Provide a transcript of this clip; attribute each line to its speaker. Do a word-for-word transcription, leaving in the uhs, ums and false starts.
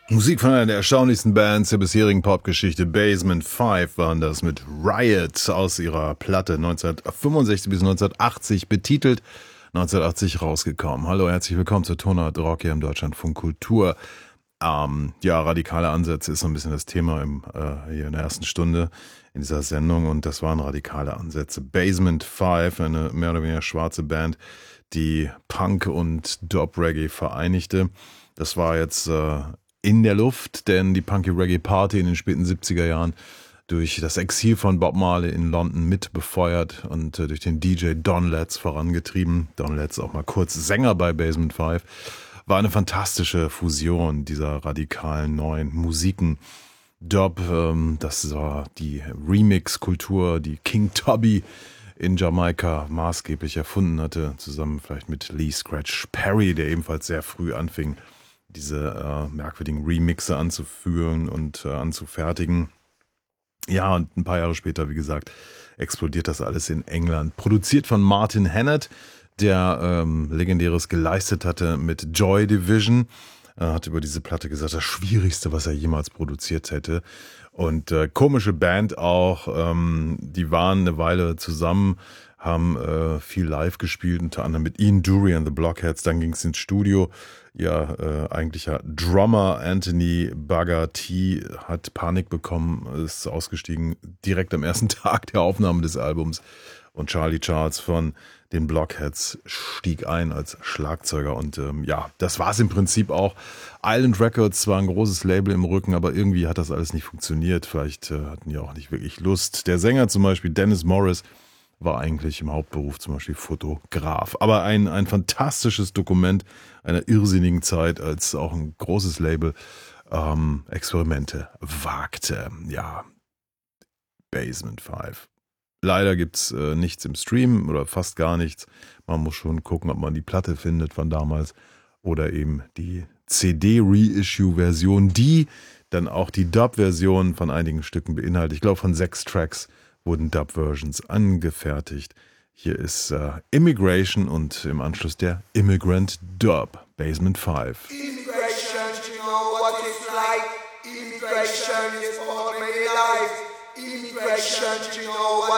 Speaker 1: Musik von einer der erstaunlichsten Bands der bisherigen Popgeschichte, Basement Five, waren das mit Riot aus ihrer Platte neunzehnhundertfünfundsechzig bis neunzehnhundertachtzig betitelt, neunzehnhundertachtzig rausgekommen. Hallo, herzlich willkommen zur Tonart Rock hier im Deutschlandfunk Kultur. Ähm, ja, radikale Ansätze ist so ein bisschen das Thema im, äh, hier in der ersten Stunde in dieser Sendung, und das waren radikale Ansätze. Basement Five, eine mehr oder weniger schwarze Band, die Punk und Dub-Reggae vereinigte. Das war jetzt äh, in der Luft, denn die Punky Reggae Party in den späten siebziger Jahren durch das Exil von Bob Marley in London mit befeuert und äh, durch den D J Don Letts vorangetrieben. Don Letts auch mal kurz Sänger bei Basement Five. War eine fantastische Fusion dieser radikalen neuen Musiken. Dub, ähm, das war die Remix-Kultur, die King Tubby in Jamaika maßgeblich erfunden hatte, zusammen vielleicht mit Lee Scratch Perry, der ebenfalls sehr früh anfing, diese äh, merkwürdigen Remixe anzuführen und äh, anzufertigen. Ja, und ein paar Jahre später, wie gesagt, explodiert das alles in England. Produziert von Martin Hannett, der ähm, Legendäres geleistet hatte mit Joy Division. Er hat über diese Platte gesagt, das Schwierigste, was er jemals produziert hätte. Und äh, komische Band auch, ähm, die waren eine Weile zusammen, haben äh, viel live gespielt, unter anderem mit Ian Dury and the Blockheads. Dann ging es ins Studio. Ja, äh, eigentlicher Drummer Anthony Bugger T hat Panik bekommen, ist ausgestiegen direkt am ersten Tag der Aufnahme des Albums. Und Charlie Charles von den Blockheads stieg ein als Schlagzeuger. Und ähm, ja, das war es im Prinzip auch. Island Records war ein großes Label im Rücken, aber irgendwie hat das alles nicht funktioniert. Vielleicht äh, hatten die auch nicht wirklich Lust. Der Sänger zum Beispiel, Dennis Morris, war eigentlich im Hauptberuf zum Beispiel Fotograf. Aber ein, ein fantastisches Dokument einer irrsinnigen Zeit, als auch ein großes Label ähm, Experimente wagte. Ja, Basement Five. Leider gibt's äh, nichts im Stream oder fast gar nichts. Man muss schon gucken, ob man die Platte findet von damals oder eben die C D-Reissue-Version, die dann auch die Dub-Version von einigen Stücken beinhaltet. Ich glaube, von sechs Tracks wurden Dub-Versions angefertigt. Hier ist äh, Immigration und im Anschluss der Immigrant Dub, Basement Five.
Speaker 2: Immigration, you know what it's like. Immigration is for many lives. Immigration, you know what